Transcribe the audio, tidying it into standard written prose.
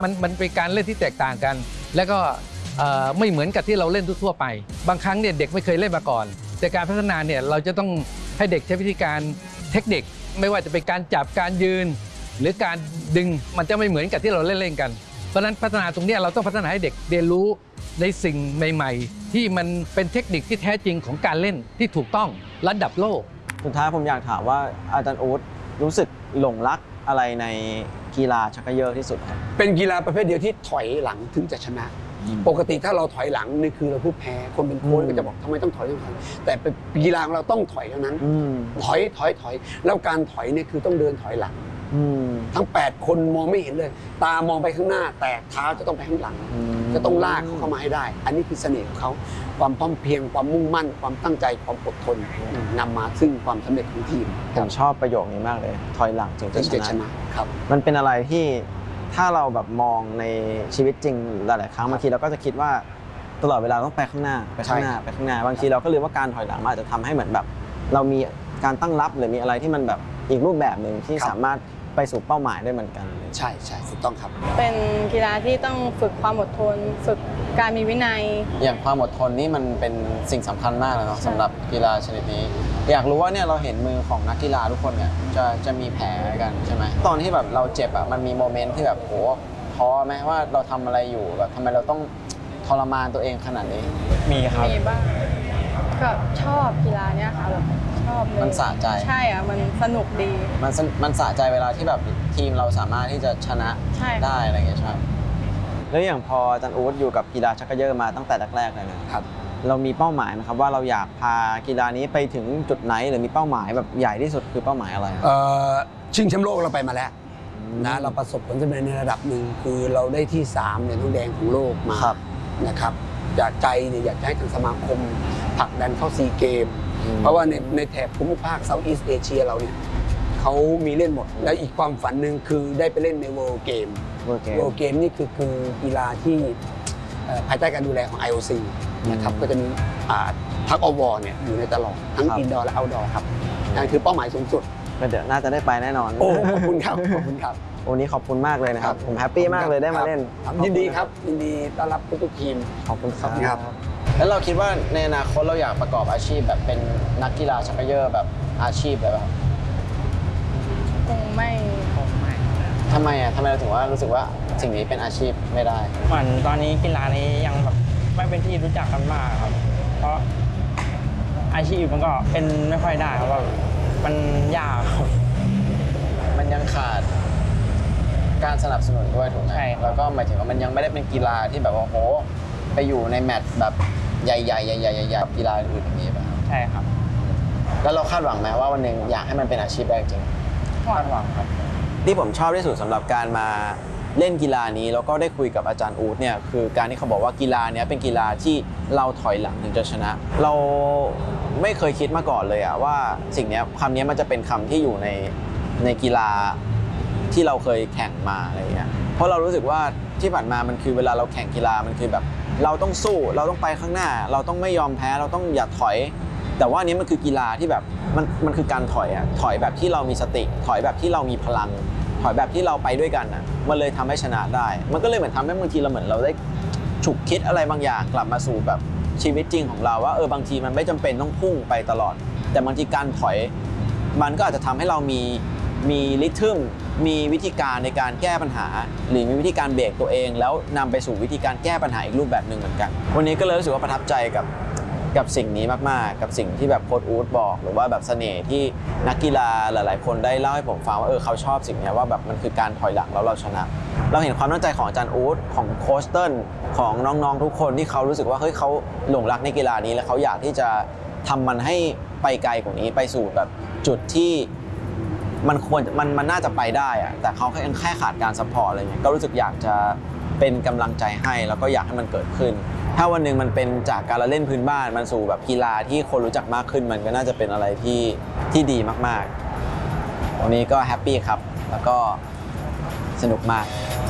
มันเป็นการเล่นที่แตกต่างกันแล้วก็ไม่เหมือนกับที่เราเล่นทั่วไปบางครั้งเนี่ยเด็กไม่เคยเล่นมาก่อนแต่การพัฒนาเนี่ยเราจะต้องให้เด็กใช้วิธีการเทคนิคไม่ว่าจะเป็นการจับการยืนหรือการดึงมันจะไม่เหมือนกับที่เราเล่นกันเพราะฉะนั้นพัฒนาตรงนี้เราต้องพัฒนาให้เด็กเรียนรู้ในสิ่งใหม่ๆที่มันเป็นเทคนิคที่แท้จริงของการเล่นที่ถูกต้องระดับโลกสุดท้ายผมอยากถามว่าอาจารย์อู๊ดรู้สึกหลงรักอะไรในกีฬาชักเขย่อที่สุดครับเป็นกีฬาประเภทเดียวที่ถอยหลังถึงจะชนะปกติถ้าเราถอยหลังนี่คือเราผู้แพ้คนเป็นโค้ชก็จะบอกทำไมต้องถอยแต่เป็นกีฬาของเราต้องถอยเท่านั้นถอยแล้วการถอยเนี่ยคือต้องเดินถอยหลังทั้ง8คนมองไม่เห็นเลยตามองไปข้างหน้าแต่เท้าจะต้องไปข้างหลังจะต้องลากเขาเข้ามาให้ได้อันนี้คือเสน่ห์ของเขาความพร้อมเพรียงความมุ่งมั่นความตั้งใจความอดทนนำมาซึ่งความสำเร็จของทีมผมชอบประโยคนี้มากเลยถอยหลังถึงจะชนะครับมันเป็นอะไรที่ถ้าเราแบบมองในชีวิตจริงหลายๆครั้งบางทีเราก็จะคิดว่าตลอดเวลาต้องไปข้างหน้าไปข้างหน้าไปข้างหน้าบางทีเราก็ลืมว่าการถอยหลังอาจจะทำให้เหมือนแบบเรามีการตั้งรับหรือมีอะไรที่มันแบบอีกรูปแบบหนึ่งที่สามารถไปสู่เป้าหมายได้เหมือนกันใช่ถูกต้องครับเป็นกีฬาที่ต้องฝึกความอดทนฝึกการมีวินัยอย่างความอดทนนี่มันเป็นสิ่งสำคัญมากเลยเนาะสำหรับกีฬาชนิดนี้อยากรู้ว่าเนี่ยเราเห็นมือของนักกีฬาทุกคนเนี่ยจะมีแผลกันใช่ไหมตอนที่แบบเราเจ็บอ่ะมันมีโมเมนต์ที่แบบโหท้อไหมว่าเราทำอะไรอยู่แบบทำไมเราต้องทรมานตัวเองขนาดนี้มีครับมีบ้างก็ชอบกีฬาเนี่ยค่ะแบบชอบเลยมันสะใจใช่อ่ะมันสนุกดีมันสะใจเวลาที่แบบทีมเราสามารถที่จะชนะได้อะไรอย่างเงี้ยใช่แล้วอย่างพออาจารย์อู๊ดอยู่กับกีฬาชักเขย่อมาตั้งแต่แรกๆเลยนะครับเรามีเป้าหมายไหมครับว่าเราอยากพากีฬานี้ไปถึงจุดไหนหรือมีเป้าหมายแบบใหญ่ที่สุดคือเป้าหมายอะไรชิงแชมป์โลกเราไปมาแล้วนะเราประสบผลสำเร็จในระดับหนึ่งคือเราได้ที่3เหรียญทองแดงของโลกมานะครับจากใจเนี่ยอยากให้ทางสมาคมผลักดันเข้าซีเกมเพราะว่าในแถบภูมิภาคเซาท์อีสต์เอเชียเราเนี่ยเขามีเล่นหมดแล้วอีกความฝันหนึ่งคือได้ไปเล่นในเวิลด์เกมนี่คือกีฬาที่ภายใต้การดูแลของ IOC นะครับก็จะมีทักอวเนี่ยอยู่ในตลอดทั้งอินดอร์และเอาท์ดอร์ครับนั่นคือเป้าหมายสูงสุดเดี๋ยวน่าจะได้ไปแน่นอนโอ้ขอบคุณครับวันนี้ขอบคุณมากเลยนะครับผมแฮปปี้มากเลยได้มาเล่นยินดีครับยินดีต้อนรับทุกทีมขอบคุณครับแล้วเราคิดว่าในอนาคตเราอยากประกอบอาชีพแบบเป็นนักกีฬาชักเขย่อแบบอาชีพเลยป่ะคงไม่ทำไมเราถึงว่ารู้สึกว่าสิ่งนี้เป็นอาชีพไม่ได้เหมือนตอนนี้กีฬานี้ยังแบบไม่เป็นที่รู้จักกันมากครับเพราะอาชีพมันก็เป็นไม่ค่อยได้เพราะว่ามันยากครับมันยังขาดการสนับสนุนด้วยถูกไหมใช่แล้วก็หมายถึงว่ามันยังไม่ได้เป็นกีฬาที่แบบว่าโหไปอยู่ในแมตช์แบบใหญ่ๆกีฬาอื่นอย่างนี้ป่ะใช่ครับแล้วเราคาดหวังไหมว่าวันหนึ่งอยากให้มันเป็นอาชีพได้จริงคาดหวังครับที่ผมชอบที่สุดสำหรับการมาเล่นกีฬานี้แล้วก็ได้คุยกับอาจารย์อู๊ดเนี่ยคือการที่เขาบอกว่ากีฬานี้เป็นกีฬาที่เราถอยหลังถึงจะชนะเราไม่เคยคิดมาก่อนเลยว่าสิ่งนี้คำนี้มันจะเป็นคำที่อยู่ในกีฬาที่เราเคยแข่งมาอะไรอย่างเงี้ยเพราะเรารู้สึกว่าที่ผ่านมามันคือเวลาเราแข่งกีฬามันคือแบบเราต้องสู้เราต้องไปข้างหน้าเราต้องไม่ยอมแพ้เราต้องอย่าถอยแต่ว่านี้มันคือกีฬาที่แบบมันคือการถอยแบบที่เรามีสติถอยแบบที่เรามีพลังถอยแบบที่เราไปด้วยกันมันเลยทำให้ชนะได้มันก็เลยเหมือนทำให้บางทีเราเหมือนเราได้ฉุกคิดอะไรบางอย่างกลับมาสู่แบบชีวิตจริงของเราว่าบางทีมันไม่จำเป็นต้องพุ่งไปตลอดแต่บางทีการถอยมันก็อาจจะทำให้เรามีริทึมมีวิธีการในการแก้ปัญหาหรือมีวิธีการเบรกตัวเองแล้วนำไปสู่วิธีการแก้ปัญหาอีกรูปแบบหนึ่งเหมือนกันวันนี้ก็เลยรู้สึกว่าประทับใจกับสิ่งนี้มากๆกับสิ่งที่แบบโค้ชอู๊ดบอกหรือว่าแบบเสน่ห์ที่นักกีฬาหลายๆคนได้เล่าให้ผมฟังว่าเขาชอบสิ่งนี้ว่าแบบมันคือการถอยหลังแล้วเราชนะเราเห็นความตั้งใจของอาจารย์อู๊ดของโค้ชเติ้ลของน้องๆทุกคนที่เขารู้สึกว่าเขาหลงรักในกีฬานี้และเขาอยากที่จะทำมันให้ไปไกลกว่านี้ไปสู่แบบจุดที่มันน่าจะไปได้แต่เขาแค่ขาดการซัพพอร์ตอะไรเงี้ยก็รู้สึกอยากจะเป็นกำลังใจให้แล้วก็อยากให้มันเกิดขึ้นถ้าวันหนึ่งมันเป็นจากการเล่นพื้นบ้านมันสู่แบบกีฬาที่คนรู้จักมากขึ้นมันก็น่าจะเป็นอะไรที่ดีมากๆวันนี้ก็แฮปปี้ครับแล้วก็สนุกมาก